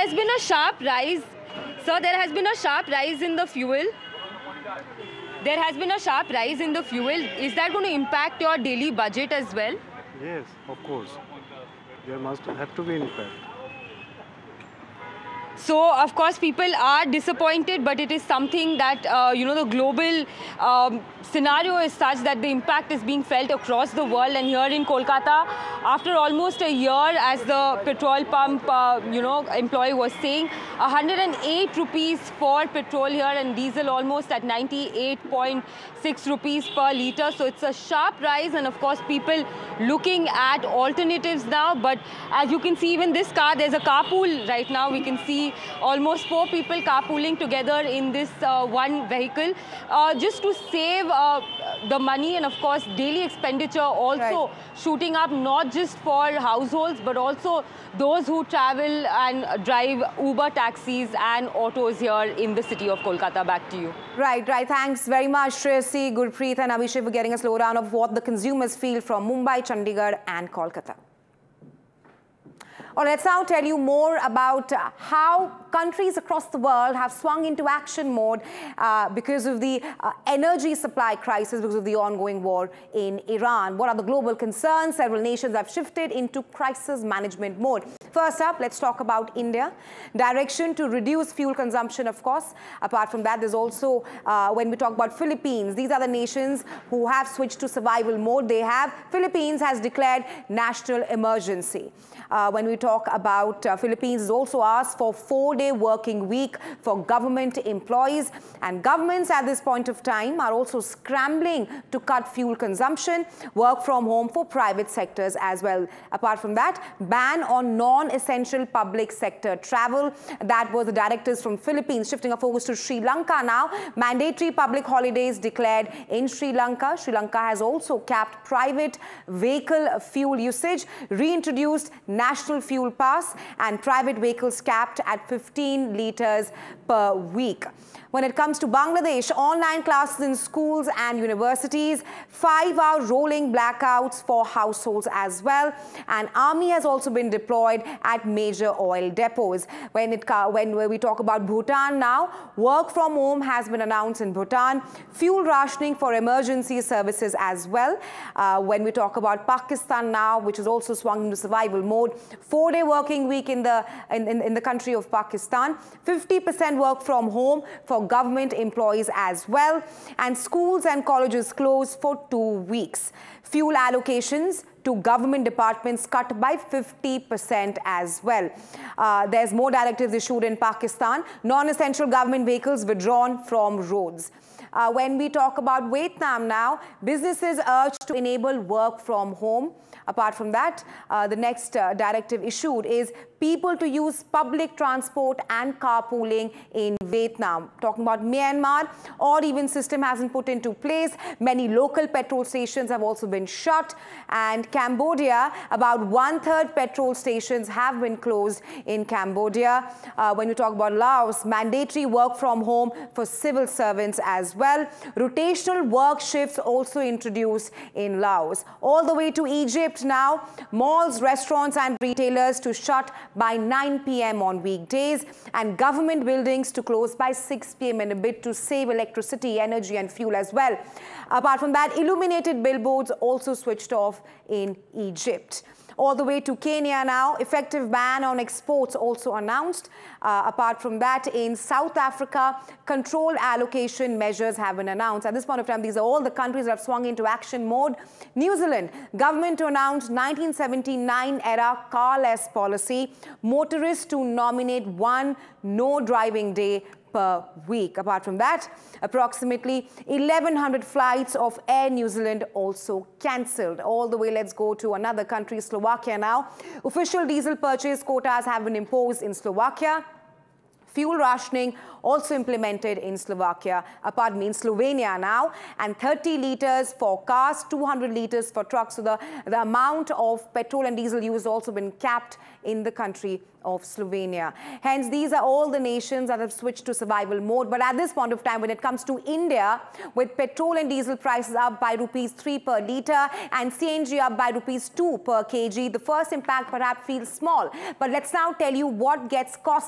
has been a sharp rise. Sir, there has been a sharp rise in the fuel. There has been a sharp rise in the fuel. Is that going to impact your daily budget as well? Yes, of course. There must have to be impact. So, of course, people are disappointed, but it is something that, the global scenario is such that the impact is being felt across the world. And here in Kolkata, after almost a year, as the petrol pump, employee was saying, 108 rupees for petrol here and diesel almost at 98.6 rupees per litre. So it's a sharp rise, and of course, people looking at alternatives now. But as you can see, even this car, there's a carpool right now. We can see almost 4 people carpooling together in this one vehicle just to save the money, and of course daily expenditure also shooting up, not just for households but also those who travel and drive Uber taxis and autos here in the city of Kolkata. Back to you. Right. Thanks very much, Shreyasi, Gurpreet and Abhishek for getting a slowdown of what the consumers feel from Mumbai, Chandigarh and Kolkata. Well, let's now tell you more about how countries across the world have swung into action mode because of the energy supply crisis, because of the ongoing war in Iran. What are the global concerns? Several nations have shifted into crisis management mode. First up, let's talk about India. Direction to reduce fuel consumption, of course. Apart from that, there's also, when we talk about Philippines, these are the nations who have switched to survival mode. Philippines has declared national emergency. When we talk about Philippines, has also asked for 4-day working week for government employees. And governments at this point of time are also scrambling to cut fuel consumption, work from home for private sectors as well. Apart from that, ban on non-essential public sector travel. That was the directives from Philippines. Shifting our focus to Sri Lanka now. Mandatory public holidays declared in Sri Lanka. Sri Lanka has also capped private vehicle fuel usage, reintroduced national fuel pass, and private vehicles capped at 15 litres per week. When it comes to Bangladesh, online classes in schools and universities, 5-hour rolling blackouts for households as well. And army has also been deployed at major oil depots. When we talk about Bhutan now, work from home has been announced in Bhutan. Fuel rationing for emergency services as well. When we talk about Pakistan now, which is also swung into survival mode, 4-day working week in the country of Pakistan, 50% work from home for government employees as well, and schools and colleges closed for 2 weeks. Fuel allocations to government departments cut by 50% as well. There's more directives issued in Pakistan. Non-essential government vehicles withdrawn from roads. When we talk about Vietnam now, businesses urged to enable work from home. Apart from that, the next directive issued is people to use public transport and carpooling in Vietnam. Talking about Myanmar, odd-even system hasn't put into place. Many local petrol stations have also been shut. And Cambodia, about 1/3 petrol stations have been closed in Cambodia. When we talk about Laos, mandatory work from home for civil servants as well. Rotational work shifts also introduced in Laos. All the way to Egypt now, malls, restaurants and retailers to shut by 9 p.m. on weekdays, and government buildings to close by 6 p.m. in a bid to save electricity, energy and fuel as well. Apart from that, illuminated billboards also switched off in Egypt. All the way to Kenya now, effective ban on exports also announced. Apart from that, in South Africa, controlled allocation measures have been announced. At this point of time, these are all the countries that have swung into action mode. New Zealand, government to announce 1979-era carless policy. Motorists to nominate 1 no driving day per week. Apart from that, approximately 1,100 flights of Air New Zealand also cancelled. All the way, let's go to another country, Slovakia now. Official diesel purchase quotas have been imposed in Slovakia. Fuel rationing also implemented in Slovakia, in Slovenia now, and 30 litres for cars, 200 litres for trucks. So the amount of petrol and diesel use has also been capped in the country of Slovenia. Hence, these are all the nations that have switched to survival mode. But at this point of time, when it comes to India, with petrol and diesel prices up by ₹3 per litre and CNG up by ₹2 per kg, the first impact perhaps feels small. But let's now tell you what gets cost